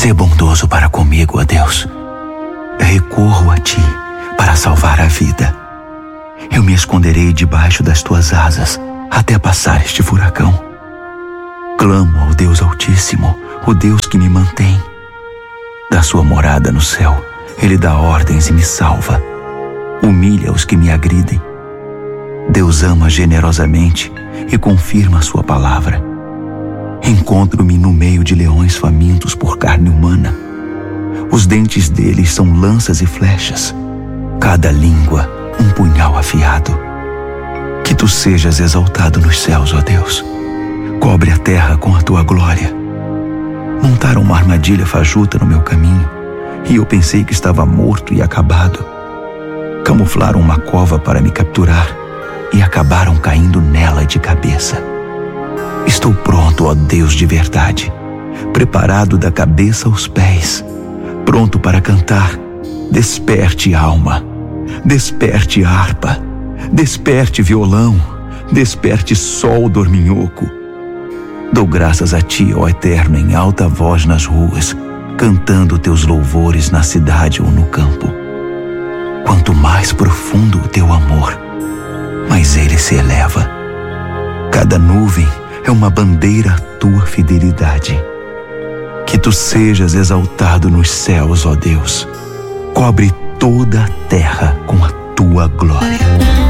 Sê bondoso para comigo, ó Deus. Recorro a Ti para salvar a vida. Eu me esconderei debaixo das Tuas asas até passar este furacão. Clamo ao Deus Altíssimo, o Deus que me mantém. Da sua morada no céu, Ele dá ordens e me salva. Humilha os que me agridem. Deus ama generosamente e confirma a sua palavra. Encontro-me no meio de leões famintos por carne humana. Os dentes deles são lanças e flechas, cada língua um punhal afiado. Que Tu sejas exaltado nos céus, ó Deus. Cobre a terra com a Tua glória. Montaram uma armadilha fajuta no meu caminho, e eu pensei que estava morto e acabado. Camuflaram uma cova para me capturar e acabaram caindo nela de cabeça. Estou pronto, ó Deus de verdade, preparado da cabeça aos pés, pronto para cantar. Desperte, alma, desperte, harpa, desperte, violão, desperte, sol dorminhoco. Dou graças a Ti, ó Eterno, em alta voz nas ruas, cantando Teus louvores na cidade ou no campo. Quanto mais profundo o Teu amor, mais ele se eleva. Cada nuvem é uma bandeira à Tua fidelidade. Que Tu sejas exaltado nos céus, ó Deus. Cobre toda a terra com a Tua glória.